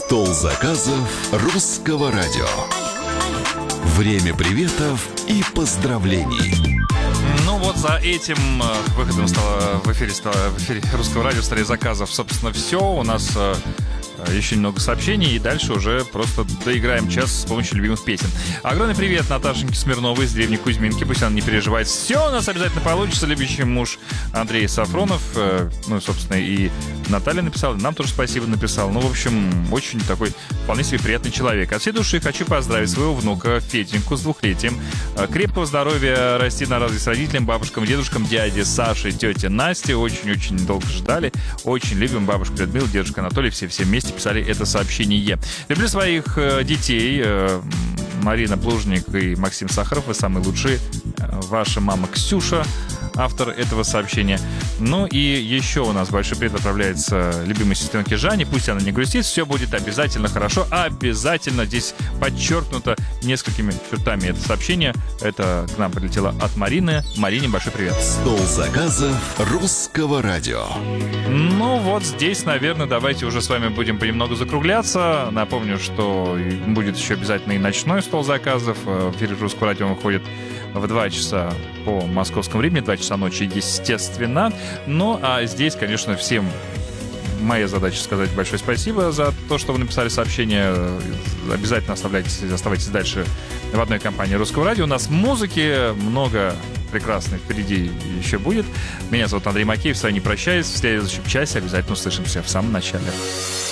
Стол заказов русского радио. Время приветов и поздравлений. Ну вот за этим выходом в эфире русского радио «Столе заказов», собственно, все. У нас еще немного сообщений, и дальше уже просто доиграем час с помощью любимых песен. Огромный привет Наташеньке Смирновой из деревни Кузьминки. Пусть она не переживает. Все у нас обязательно получится. Любящий муж Андрей Сафронов. Ну, собственно, и Наталья написала, нам тоже спасибо написал. Ну, в общем, очень такой вполне себе приятный человек. От всей души хочу поздравить своего внука Феденьку с 2-летием. Крепкого здоровья, расти на радость родителям, бабушкам, дедушкам, дяде Саше, тете Насте. Очень-очень долго ждали. Очень любим бабушку Людмилу, дедушку Анатолий. Все вместе писали это сообщение. Люблю своих детей. Марина Плужник и Максим Сахаров. Вы самые лучшие. Ваша мама Ксюша, автор этого сообщения. Ну и еще у нас большой привет отправляется любимой сестренке Жанне. Пусть она не грустит, все будет обязательно хорошо. Обязательно. Здесь подчеркнуто несколькими чертами это сообщение. Это к нам прилетело от Марины. Марине большой привет. Стол заказов русского радио. Ну вот здесь, наверное, давайте уже с вами будем понемногу закругляться. Напомню, что будет еще обязательно и ночной стол заказов. В эфире русского радио выходит в 2 часа по московскому времени, 2 часа ночи, естественно. Ну, а здесь, конечно, всем моя задача сказать большое спасибо за то, что вы написали сообщение. Обязательно оставайтесь дальше в одной компании русского радио. У нас музыки много прекрасных впереди еще будет. Меня зовут Андрей Макеев, с вами не прощаюсь. В следующем часе обязательно услышимся в самом начале.